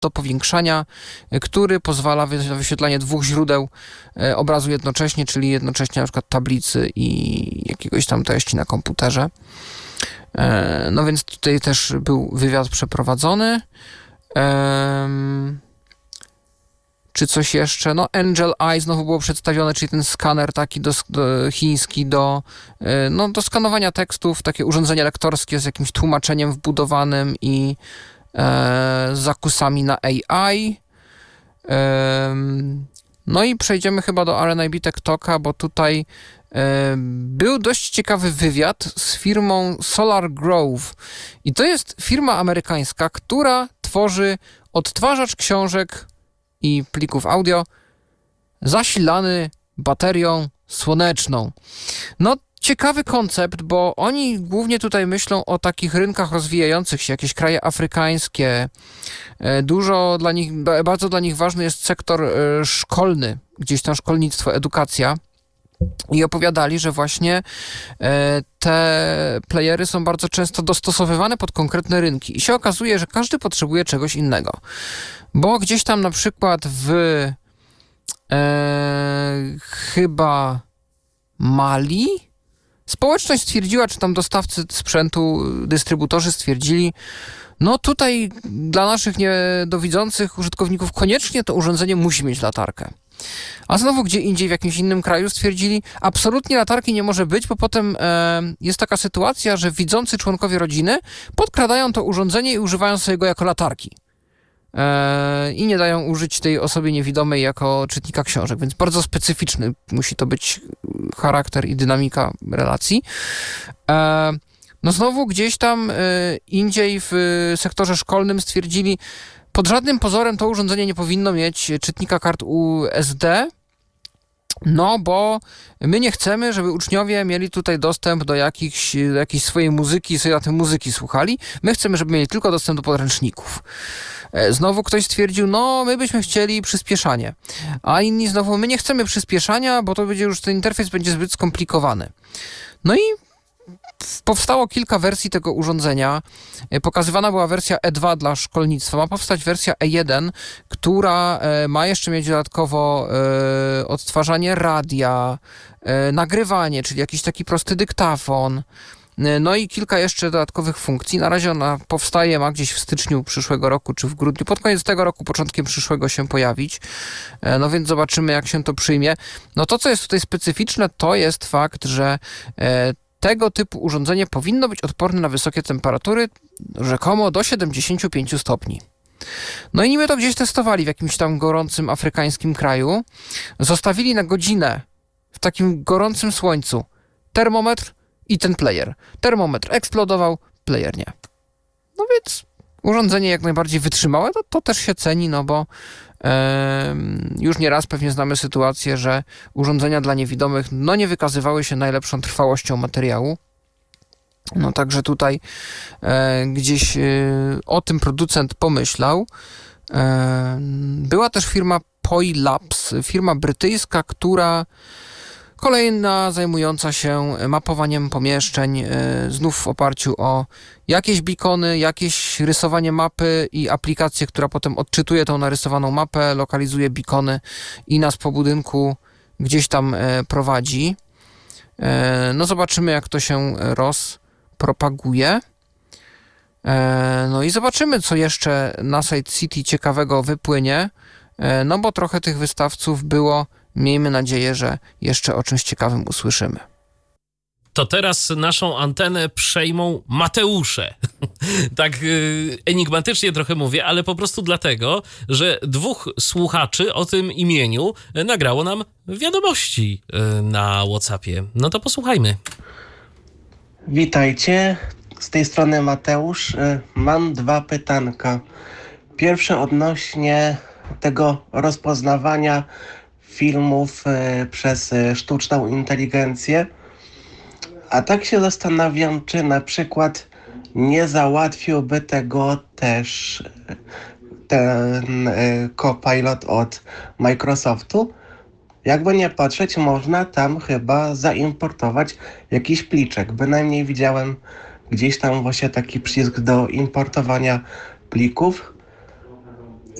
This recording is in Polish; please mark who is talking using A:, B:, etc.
A: do powiększania, który pozwala na wyświetlanie dwóch źródeł obrazu jednocześnie, czyli jednocześnie na przykład tablicy i jakiegoś tam treści na komputerze. No więc tutaj też był wywiad przeprowadzony. Czy coś jeszcze? No Angel Eye znowu było przedstawione, czyli ten skaner taki chiński do skanowania tekstów, takie urządzenie lektorskie z jakimś tłumaczeniem wbudowanym i zakusami na AI. No i przejdziemy chyba do RNIB Tech Talka, bo tutaj był dość ciekawy wywiad z firmą Solar Grove. I to jest firma amerykańska, która tworzy odtwarzacz książek i plików audio zasilany baterią słoneczną. No, ciekawy koncept, bo oni głównie tutaj myślą o takich rynkach rozwijających się, jakieś kraje afrykańskie. Bardzo dla nich ważny jest sektor szkolny, gdzieś tam szkolnictwo, edukacja. I opowiadali, że właśnie te playery są bardzo często dostosowywane pod konkretne rynki. I się okazuje, że każdy potrzebuje czegoś innego. Bo gdzieś tam na przykład w chyba Mali społeczność stwierdziła, czy tam dostawcy sprzętu, dystrybutorzy stwierdzili, no tutaj dla naszych niedowidzących użytkowników koniecznie to urządzenie musi mieć latarkę. A znowu gdzie indziej, w jakimś innym kraju stwierdzili, absolutnie latarki nie może być, bo potem jest taka sytuacja, że widzący członkowie rodziny podkradają to urządzenie i używają sobie go jako latarki. I nie dają użyć tej osobie niewidomej jako czytnika książek, więc bardzo specyficzny musi to być charakter i dynamika relacji. No znowu gdzieś tam indziej w sektorze szkolnym stwierdzili, pod żadnym pozorem to urządzenie nie powinno mieć czytnika kart USB, no bo my nie chcemy, żeby uczniowie mieli tutaj dostęp do jakiejś swojej muzyki i sobie na tej muzyki słuchali. My chcemy, żeby mieli tylko dostęp do podręczników. Znowu ktoś stwierdził, no my byśmy chcieli przyspieszanie. A inni znowu, my nie chcemy przyspieszania, bo to będzie już, ten interfejs będzie zbyt skomplikowany. No i powstało kilka wersji tego urządzenia. Pokazywana była wersja E2 dla szkolnictwa. Ma powstać wersja E1, która ma jeszcze mieć dodatkowo odtwarzanie radia, nagrywanie, czyli jakiś taki prosty dyktafon. No i kilka jeszcze dodatkowych funkcji. Na razie ona powstaje, ma gdzieś w styczniu przyszłego roku, czy w grudniu, pod koniec tego roku, początkiem przyszłego się pojawić. No więc zobaczymy, jak się to przyjmie. No to, co jest tutaj specyficzne, to jest fakt, że tego typu urządzenie powinno być odporne na wysokie temperatury, rzekomo do 75 stopni. No i niby to gdzieś testowali w jakimś tam gorącym afrykańskim kraju. Zostawili na godzinę w takim gorącym słońcu termometr i ten player. Termometr eksplodował, player nie. No więc urządzenie jak najbardziej wytrzymałe, to też się ceni, no bo już nieraz pewnie znamy sytuację, że urządzenia dla niewidomych no nie wykazywały się najlepszą trwałością materiału. No także tutaj gdzieś o tym producent pomyślał. Była też firma Poi Labs, firma brytyjska, która kolejna zajmująca się mapowaniem pomieszczeń, znów w oparciu o jakieś beacony, jakieś rysowanie mapy i aplikację, która potem odczytuje tą narysowaną mapę, lokalizuje beacony i nas po budynku gdzieś tam prowadzi. No zobaczymy, jak to się rozpropaguje. No i zobaczymy, co jeszcze na Side City ciekawego wypłynie, no bo trochę tych wystawców było. Miejmy nadzieję, że jeszcze o czymś ciekawym usłyszymy.
B: To teraz naszą antenę przejmą Mateusze. Tak enigmatycznie trochę mówię, ale po prostu dlatego, że dwóch słuchaczy o tym imieniu nagrało nam wiadomości na WhatsAppie. No to posłuchajmy.
C: Witajcie, z tej strony Mateusz. Mam dwa pytanka. Pierwsze odnośnie tego rozpoznawania filmów przez sztuczną inteligencję. A tak się zastanawiam, czy na przykład nie załatwiłby tego też ten Copilot od Microsoftu. Jakby nie patrzeć, można tam chyba zaimportować jakiś pliczek. Bynajmniej widziałem gdzieś tam właśnie taki przycisk do importowania plików.